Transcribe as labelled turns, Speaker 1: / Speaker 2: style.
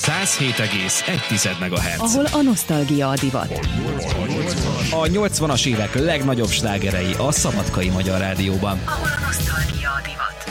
Speaker 1: 107,1 MHz.
Speaker 2: Ahol a nosztalgia a divat.
Speaker 3: A 80-as évek legnagyobb slágerei a Szabadkai Magyar Rádióban.
Speaker 2: Ahol a nosztalgia a divat.